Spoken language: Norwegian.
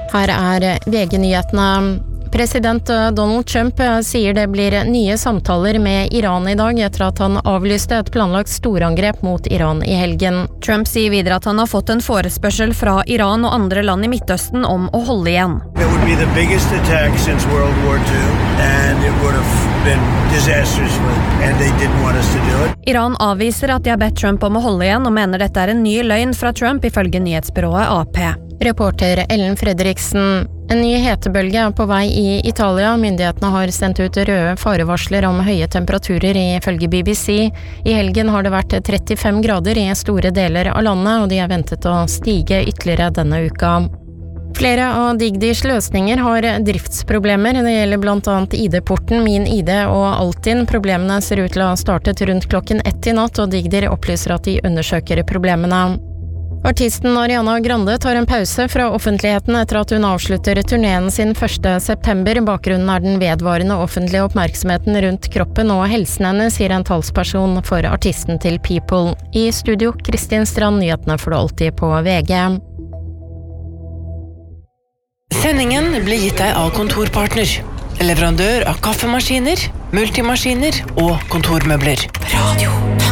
Her VG-nyhetene. President Donald Trump sier det blir nye samtaler med Iran I dag etter at han avlyste et planlagt storangrep mot Iran I helgen. Trump sier videre at han har fått en forespørsel fra Iran og andre land I Midtøsten om å holde igjen. It would be the biggest attack since World War II, and it would have been disastrous, and they didn't want us to do it. Iran avviser at de har bedt Trump om å holde igjen og mener dette en ny løgn fra Trump ifølge nyhetsbyrået AP. Reporter Ellen Fredriksen. En ny hetebølge på vei I Italia. Myndighetene har sendt ut røde farevarsler om høye temperaturer ifølge BBC. I helgen har det vært 35 grader I store deler av landet, og de ventet å stige ytterligere denne uka. Flere av Digdis løsninger har driftsproblemer. Det gjelder blant annet ID-porten, Min ID og Altinn. Problemene ser ut til å ha startet rundt klokken 1 I natt, og Digdir opplyser at de undersøker problemene. Artisten Ariana Grande tar en pause fra offentligheten etter at hun avslutter turneen sin 1. september. Bakgrunnen den vedvarende offentlige oppmerksomheten rundt kroppen og helsen hennes, sier en talsperson for artisten til People. I studio, Kristin Strand, nyhetene får du alltid på VG. Sendingen blir gitt deg av Kontorpartner, leverandør av kaffemaskiner, multimaskiner og kontormøbler. Radio